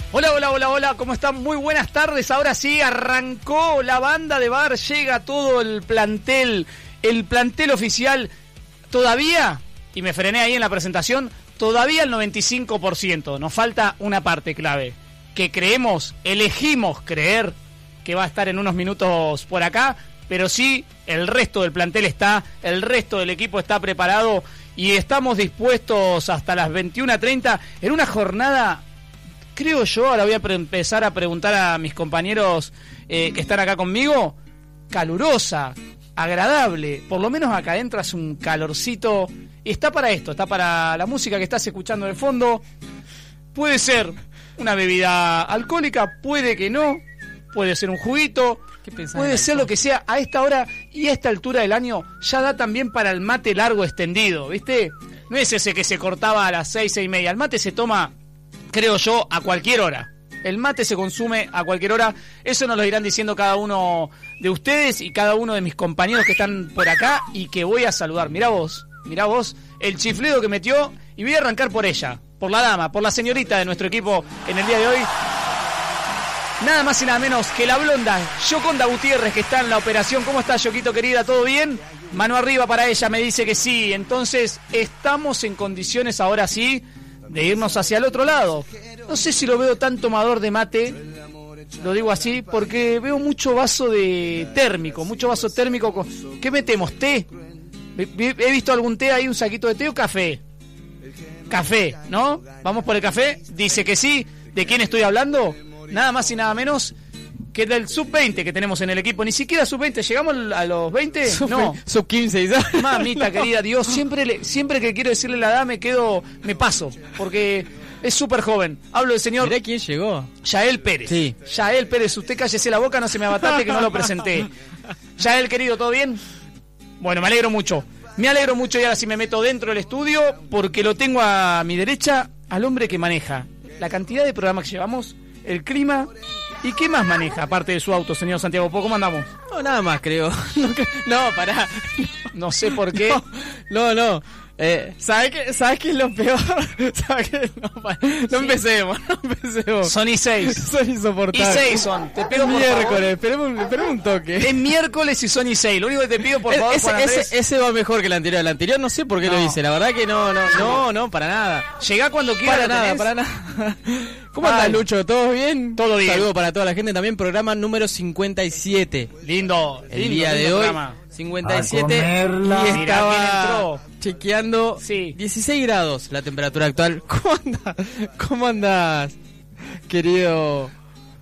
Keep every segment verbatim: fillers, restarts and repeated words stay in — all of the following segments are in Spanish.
Hola, hola, hola, hola, ¿cómo están? Muy buenas tardes. Ahora sí, arrancó la banda de bar, llega todo el plantel, el plantel oficial. Todavía, y me frené ahí en la presentación, todavía el noventa y cinco por ciento. Nos falta una parte clave, que creemos, elegimos creer que va a estar en unos minutos por acá, pero sí, el resto del plantel está, el resto del equipo está preparado y estamos dispuestos hasta las veintiuna treinta en una jornada... Creo yo, ahora voy a pre- empezar a preguntar a mis compañeros eh, que están acá conmigo, calurosa, agradable, por lo menos acá adentro hace un calorcito, está para esto, está para la música que estás escuchando de fondo, puede ser una bebida alcohólica, puede que no, puede ser un juguito, puede ser lo que sea, a esta hora y a esta altura del año ya da también para el mate largo extendido, ¿viste? No es ese que se cortaba a las seis, seis y media, el mate se toma... creo yo, a cualquier hora. El mate se consume a cualquier hora. Eso nos lo irán diciendo cada uno de ustedes y cada uno de mis compañeros que están por acá y que voy a saludar. Mirá vos, mirá vos el chiflido que metió y voy a arrancar por ella, por la dama, por la señorita de nuestro equipo en el día de hoy. Nada más y nada menos que la blonda Yoconda Gutiérrez, que está en la operación. ¿Cómo estás, Yoquito querida? ¿Todo bien? Mano arriba para ella, me dice que sí. Entonces, estamos en condiciones ahora sí de irnos hacia el otro lado. No sé si lo veo tan tomador de mate, lo digo así, porque veo mucho vaso de térmico, mucho vaso térmico. Con... ¿Qué metemos? ¿Té? ¿He visto algún té ahí, un saquito de té o café? Café, ¿no? ¿Vamos por el café? Dice que sí. ¿De quién estoy hablando? Nada más y nada menos que del sub veinte que tenemos en el equipo. Ni siquiera sub veinte, ¿llegamos a los veinte? Sub, no. Sub quince. Mamita no. querida, Dios, siempre le, siempre que quiero decirle la edad me quedo, me paso, porque es súper joven. Hablo del señor... Mirá quién llegó. Yael Pérez. Sí. Yael Pérez, usted cállese la boca, no se me abatate que no lo presenté. Yael, querido, ¿todo bien? Bueno, me alegro mucho. Me alegro mucho y ahora sí me meto dentro del estudio porque lo tengo a mi derecha al hombre que maneja la cantidad de programas que llevamos, el clima... ¿Y qué más maneja, aparte de su auto, señor Santiago? ¿Cómo andamos? No, nada más, creo. No, no pará. No sé por qué. No, no. no. Eh, ¿Sabes qué, ¿Sabes qué es lo peor? ¿Sabes qué? No, no empecemos, no empecemos. Son y seis. Son insoportables. Y seis son. Te pido es por miércoles, favor. esperemos, esperemos un toque. Es miércoles y son y seis. Lo único que te pido, por favor, ese, Juan Andrés... ese, ese va mejor que el anterior. El anterior no sé por qué no. lo hice. La verdad que no, no, no, no, para nada. Llegá cuando quieras. Para nada, tenés. para nada. ¿Cómo Ay. andás, Lucho? ¿Todo bien? Todo bien. Saludos para toda la gente. También programa número cincuenta y siete. Lindo. El lindo, día lindo de hoy. programa. cincuenta y siete. Y Mirá quién estaba entró. chequeando Sí. dieciséis grados la temperatura actual. ¿Cómo andas? ¿Cómo andas, querido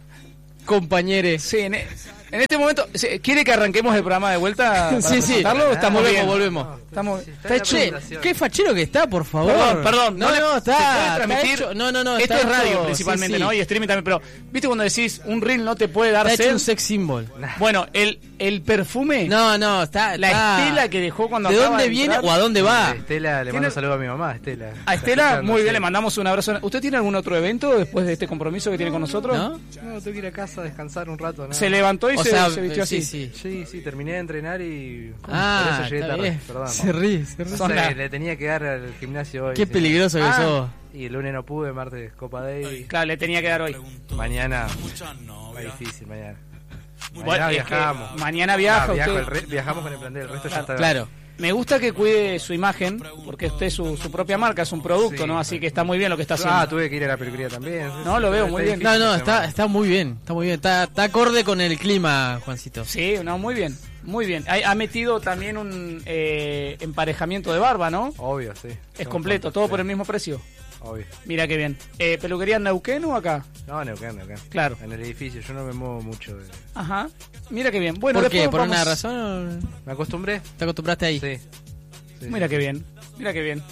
compañero? Sí, en, en este momento... ¿Quiere que arranquemos el programa de vuelta? Para Sí, sí. presentarlo? Estamos volvemos, bien. volvemos. Estamos... Sí, Está hecho... Che, qué fachero que está, por favor. Perdón, perdón. No, le- no, ¿se está. puede está transmitir? hecho- no, no, no. Esto está es radio hecho- principalmente, sí, sí. ¿no? Y streaming también, pero ¿viste cuando decís un reel no te puede dar Está hecho sed? un sex symbol. Bueno, el, el perfume, No, no, está. la está- estela que dejó cuando ¿De acaba dónde de viene entrar. o a dónde va? Estela, le ¿Tiene- mando un saludo a mi mamá, Estela. A Estela, muy bien, sí. le mandamos un abrazo. ¿Usted tiene algún otro evento después de este compromiso que tiene con nosotros? ¿No? No, tengo que ir a casa a descansar un rato, ¿no? Se levantó y O se, sea, se vistió eh, así. sí, sí. Sí, sí, terminé de entrenar y... Ah, por eso llegué está tarde, bien. perdón. Se ríe, se ríe. No Son sé, la- le tenía que dar al gimnasio hoy. Qué sí. peligroso que Ah. sos. Y el lunes no pude, martes Copa Day. Claro, le tenía que dar hoy. Mañana, va difícil mañana. Mañana Bueno, es que viajamos. mañana viaja Ah, viajo, usted. el re- viajamos con el plantel, el resto ya está. Claro. Me gusta que cuide su imagen, porque usted es su, su propia marca, es un producto, Sí. ¿no? Así que está muy bien lo que está haciendo. Ah, tuve que ir a la peluquería también. No, lo veo muy bien. No, no, está, está muy bien. Está muy bien. Está, está acorde con el clima, Juancito. Sí, no, muy bien, muy bien. Ha, ha metido también un eh, emparejamiento de barba, ¿no? Obvio, sí. Es Somos completo, tontos, todo sí. por el mismo precio. Obvio. Mira qué bien. Eh, ¿Peluquería en Neuquén o acá? No, Neuquén, Neuquén. Claro. En el edificio, yo no me muevo mucho. De... Ajá. Mira qué bien. Bueno, ¿Por qué? después ¿Por vamos- una razón? ¿Me acostumbré? ¿Te acostumbraste ahí? Sí. Sí, Mira sí. qué bien, mira qué bien.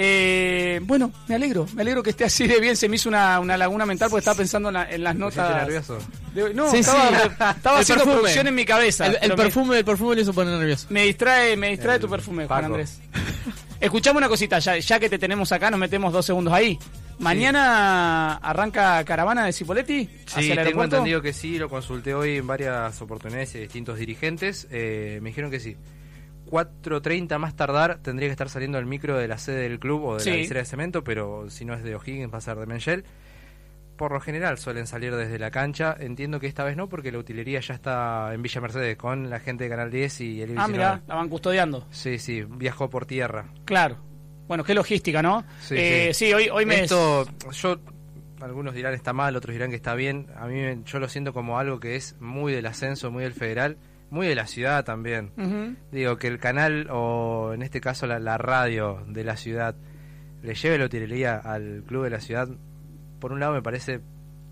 Eh, bueno, me alegro, me alegro que esté así de bien. Se me hizo una, una laguna mental porque estaba pensando en, la- en las ¿Te notas. pusiste nervioso? de- no, Sí, estaba, sí. estaba El haciendo perfume. producción en mi cabeza. El, el pero me- perfume, el perfume le hizo poner nervioso. Me distrae, me distrae El tu perfume, Juan Paco. Andrés. Escuchame una cosita, ya, ya que te tenemos acá, nos metemos dos segundos ahí. Mañana arranca caravana de Cipolletti Sí, hacia el tengo aeropuerto. entendido que sí, lo consulté hoy en varias oportunidades de distintos dirigentes. Eh, me dijeron que sí. cuatro treinta más tardar tendría que estar saliendo el micro de la sede del club o de Sí. la visera de cemento, pero si no es de O'Higgins va a ser de Menchel. por lo general suelen salir desde la cancha. Entiendo que esta vez no, porque la utilería ya está en Villa Mercedes con la gente de Canal diez y el Ah, mira, la van custodiando. Sí, sí, viajó por tierra. Claro. Bueno, qué logística, ¿no? Sí, eh, sí. sí, hoy, hoy me... Esto, yo, algunos dirán está mal, otros dirán que está bien. A mí me- yo lo siento como algo que es muy del ascenso, muy del federal, muy de la ciudad también. Ujú. Digo, que el canal, o en este caso la, la radio de la ciudad, le lleve la utilería al club de la ciudad, por un lado me parece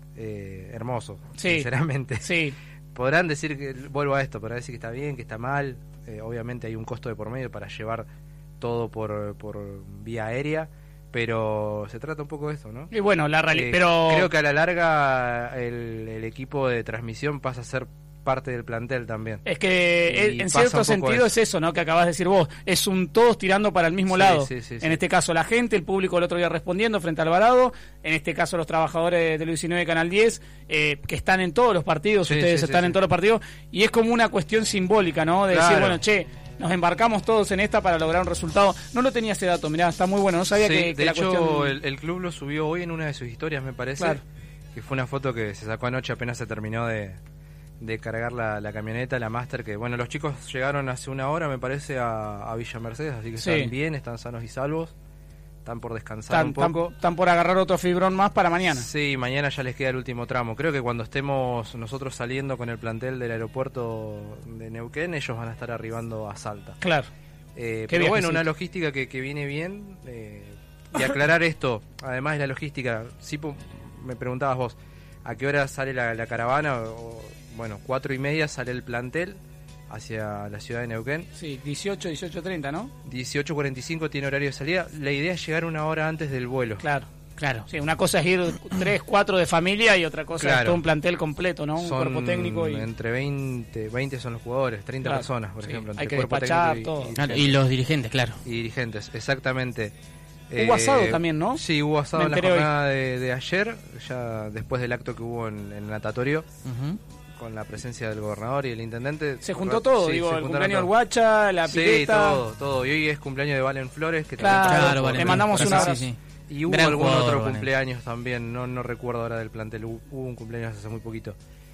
eh, hermoso, Sí. sinceramente. Sí, Podrán decir que, vuelvo a esto, podrán decir que está bien, que está mal. Eh, obviamente hay un costo de por medio para llevar todo por, por vía aérea, pero se trata un poco de eso, ¿no? y bueno, la realidad... Eh, pero Creo que a la larga el, el equipo de transmisión pasa a ser parte del plantel también. es que Y en- en pasa cierto un poco sentido eso. es eso, ¿no? Que acabas de decir vos. Es un todos tirando para el mismo Sí, lado. sí, sí, sí. En este caso la gente, el público el otro día respondiendo frente a Alvarado. En este caso los trabajadores de Televisión diecinueve Canal diez, eh, que están en todos los partidos. Sí, Ustedes sí, están sí, en sí. todos los partidos. Y es como una cuestión simbólica, ¿no? De decir, Claro. bueno, che, nos embarcamos todos en esta para lograr un resultado. No lo tenía ese dato, mirá, está muy bueno. No sabía Sí, que, que de la hecho cuestión... el, el club lo subió hoy en una de sus historias, me parece, Claro. que fue una foto que se sacó anoche apenas se terminó de, de cargar la, la camioneta, la Master, que bueno, los chicos llegaron hace una hora, me parece, a, a Villa Mercedes, así que Sí. están bien, están sanos y salvos, están por descansar Están, un poco. están- están por agarrar otro fibrón más para mañana. Sí, mañana ya les queda el último tramo. Creo que cuando estemos nosotros saliendo con el plantel del aeropuerto de Neuquén, ellos van a estar arribando a Salta. Claro. Eh, Qué pero bueno, viajecito. una logística que, que viene bien. Eh, y aclarar esto, además de la logística, sí, pu- me preguntabas vos, ¿a qué hora sale la, la caravana? O, bueno, cuatro y media sale el plantel hacia la ciudad de Neuquén. Sí, dieciocho, dieciocho treinta, ¿no? dieciocho cuarenta y cinco tiene horario de salida. La idea es llegar una hora antes del vuelo. Claro, claro. Sí, una cosa es ir tres, cuatro de familia y otra cosa es Claro. todo un plantel completo, ¿no? Un Son cuerpo técnico y... entre veinte, veinte son los jugadores, treinta Claro, personas, por sí. ejemplo. Hay entre que cuerpo despachar, técnico todo. y, Claro, y, y los dirigentes, claro. y dirigentes, exactamente. Hubo asado también, ¿no? Sí, hubo asado Me en la enteré hoy. jornada de, de ayer, ya después del acto que hubo en, en el natatorio, Ujú. con la presencia del gobernador y el intendente. Se juntó todo, Sí, digo, se el juntaron cumpleaños del todo. Guacha, la Sí, pileta... todo, todo. Y hoy es cumpleaños de Valen Flores, que Claro, también pasó Claro, por- vale. le mandamos un Gracias, abrazo. sí, sí. Y hubo Gran algún jugador, otro Valen. cumpleaños también, no, no recuerdo ahora del plantel, hubo hubo un cumpleaños hace muy poquito.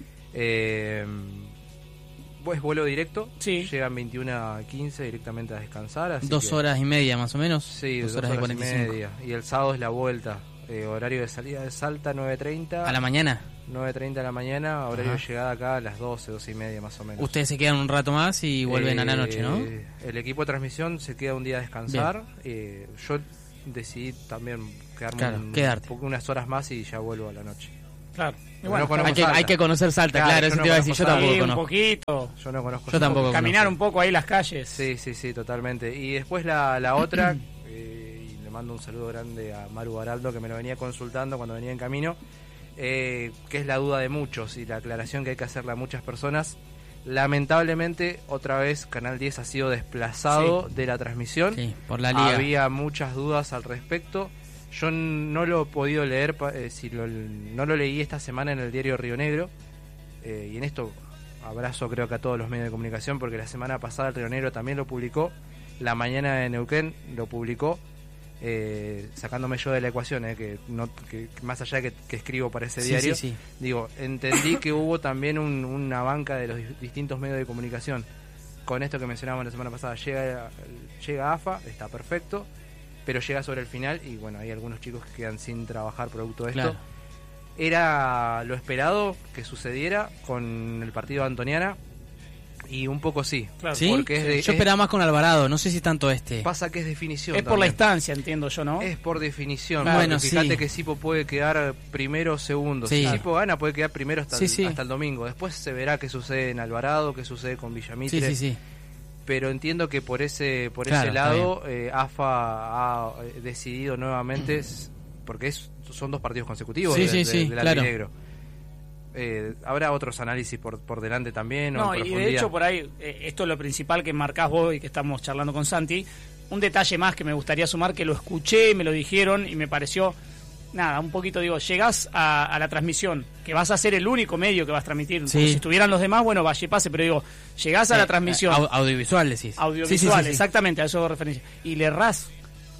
Eh, pues vuelo directo, Sí. llegan veintiuna a quince directamente a descansar. Así Dos que- horas y media más o menos. Sí, dos, dos horas, y y cuarenta y cinco. media. Y el sábado es la vuelta. Eh, horario de salida de Salta nueve treinta. A la mañana. nueve treinta de la mañana, horario Ajá. de llegada acá a las doce, doce y media más o menos. Ustedes se quedan un rato más y vuelven a la noche, ¿no? Eh, El equipo de transmisión se queda un día a descansar. Eh, yo decidí también quedarme Claro, un- quedarte. un poco- unas horas más y ya vuelvo a la noche. Claro. Y Pero bueno, no conozco Hay que, Salta. hay que conocer Salta, Claro, claro, yo eso no te iba a decir. Yo conozco tampoco sí, un conozco. poquito. Yo no conozco. Yo tampoco. Caminar conozco. un poco ahí las calles. Sí, sí, sí, totalmente. Y después la, la otra, eh, y le mando un saludo grande a Maru Baraldo, que me lo venía consultando cuando venía en camino, eh, que es la duda de muchos y la aclaración que hay que hacerle a muchas personas. Lamentablemente, otra vez, Canal diez ha sido desplazado de la transmisión. Sí, por la liga. Había muchas dudas al respecto. Yo no lo he podido leer, pa- eh, si lo- no lo leí esta semana en el diario Río Negro. Eh, y en esto abrazo creo que a todos los medios de comunicación, porque la semana pasada el Río Negro también lo publicó. La mañana de Neuquén lo publicó, eh, sacándome yo de la ecuación, eh, que, no, que que más allá de que, que escribo para ese Sí, diario, sí, sí. digo, entendí que hubo también un- una banca de los di- distintos medios de comunicación. Con esto que mencionábamos la semana pasada, llega, llega AFA, está perfecto, pero llega sobre el final y bueno, hay algunos chicos que quedan sin trabajar producto de esto. Claro. Era lo esperado que sucediera con el partido de Antoniana y un poco sí. Claro. ¿Sí? Porque es de- Yo es- esperaba más con Alvarado, no sé si tanto este. Pasa que es definición. Es por la también. instancia, entiendo yo, ¿no? Es por definición. Claro. porque Bueno, fíjate sí. que Sipo puede quedar primero o segundo. Sí. Si Sipo gana, puede quedar primero hasta, Sí, el, sí. hasta el domingo. Después se verá qué sucede en Alvarado, qué sucede con Villamitre. Sí, sí, sí. Pero entiendo que por ese por Claro, ese está lado eh, AFA ha eh, decidido nuevamente, s- porque es, son dos partidos consecutivos Sí, de, sí, de- sí, del claro. albinegro. Eh, habrá otros análisis por, por delante también. o No, en y de profundidad. hecho por ahí, eh, esto es lo principal que marcás vos y que estamos charlando con Santi. Un detalle más que me gustaría sumar, que lo escuché, me lo dijeron y me pareció, nada, un poquito, digo, llegás a, a la transmisión, que vas a ser el único medio que vas a transmitir. Sí. Como si estuvieran los demás, bueno, vaya y pase, pero digo, llegás a la Eh, transmisión au- audiovisual decís. audiovisual, Sí, sí, sí, sí. exactamente, a eso hago referencia, y le errás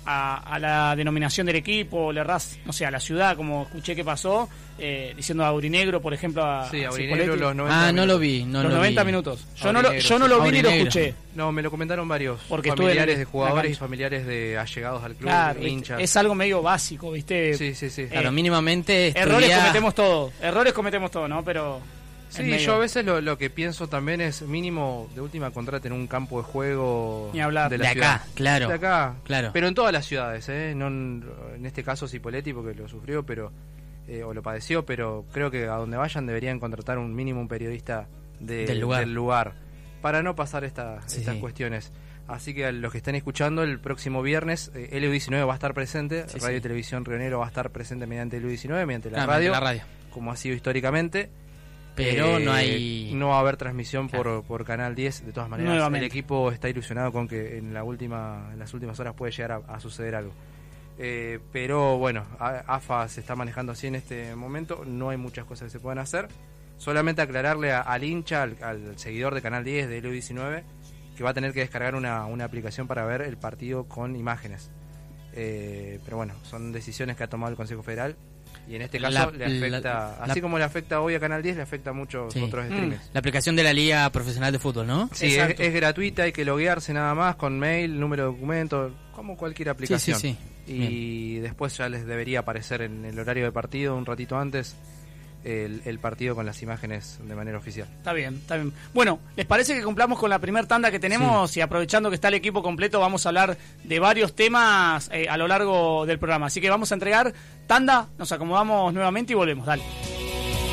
a, a la denominación del equipo, le errás, no sé, a la ciudad, como escuché que pasó, eh, diciendo a Aurinegro, por ejemplo, a, Sí, a Aurinegro Cipoletti. los noventa Ah, no minutos. lo vi, no los lo noventa vi. minutos. Yo no lo, Aurinegro, yo no lo vi ni lo Aurinegro. escuché. No, me lo comentaron varios Porque estuve en familiares el- de la jugadores y cancha. familiares de allegados al club, Claro, hinchas. es algo medio básico, ¿viste? Sí, sí, sí. Claro, Eh, mínimamente Errores estudia- cometemos todos, errores cometemos todos, ¿no? Pero... es Sí, medio- yo a veces lo, lo que pienso también es mínimo, de última contraten un campo de juego Ni hablar. de de la acá, ciudad. claro. De acá, Claro. pero en todas las ciudades, ¿eh? No en, en este caso Cipoletti porque lo sufrió, pero eh, o lo padeció, pero creo que a donde vayan deberían contratar un mínimo un periodista de- Del lugar. lugar, para no pasar esta- Sí, estas sí. cuestiones. Así que a los que estén escuchando, el próximo viernes eh, L U diecinueve va a estar presente, Sí, Radio sí. y Televisión Río Negro va a estar presente mediante L U diecinueve, mediante la Ah, radio, la radio. como ha sido históricamente. Pero Eh, no hay... no va a haber transmisión Claro. por, por Canal diez. De todas maneras, Nuevamente. el equipo está ilusionado con que en la última en las últimas horas puede llegar a, a suceder algo. Eh, pero bueno, a- AFA se está manejando así en este momento. No hay muchas cosas que se puedan hacer. Solamente aclararle a- al hincha, al, al seguidor de Canal diez, de L U diecinueve, que va a tener que descargar una, una aplicación para ver el partido con imágenes. Eh, pero bueno, son decisiones que ha tomado el Consejo Federal. Y en este caso La- le afecta, la- así la- como le afecta hoy a Canal diez, le afecta a muchos Sí. otros Mm. streamers. La aplicación de la Liga Profesional de Fútbol, ¿no? Sí, es, Exacto. es gratuita, hay que loguearse nada más con mail, número de documento, como cualquier aplicación. Sí, sí, sí. Y después ya les debería aparecer en el horario de partido, un ratito antes, el, el partido con las imágenes de manera oficial. Está bien, está bien. Bueno, ¿les parece que cumplamos con la primer tanda que tenemos? Y aprovechando que está el equipo completo, vamos a hablar de varios temas eh, a lo largo del programa. Así que vamos a entregar tanda, nos acomodamos nuevamente y volvemos. Dale.